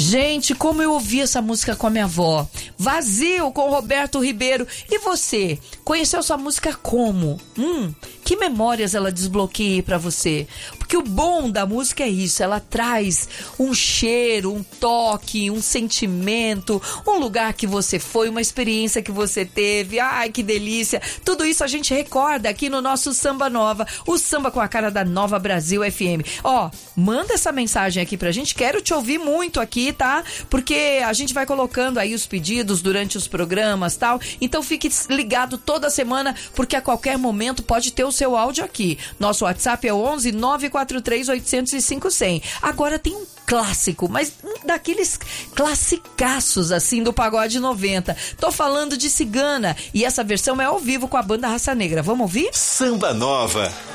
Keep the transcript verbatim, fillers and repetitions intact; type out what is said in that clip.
Gente, como eu ouvi essa música com a minha avó. Vazio, com Roberto Ribeiro. E você, conheceu essa música como? Hum, que memórias ela desbloqueia pra você? Porque o bom da música é isso, ela traz um cheiro, um toque, um sentimento, um lugar que você foi, uma experiência que você teve. Ai, que delícia! Tudo isso a gente recorda aqui no nosso Samba Nova, o samba com a cara da Nova Brasil F M. Ó, manda essa mensagem aqui pra gente, quero te ouvir muito aqui, tá? Porque a gente vai colocando aí os pedidos durante os programas, tal. Então fique ligado toda semana, porque a qualquer momento pode ter o seu áudio aqui. Nosso WhatsApp é o onze nove quatro três oito zero zero cinco zero zero. Agora tem um clássico, mas daqueles classicaços assim do pagode noventa. Tô falando de Cigana, e essa versão é ao vivo com a banda Raça Negra. Vamos ouvir? Samba Nova.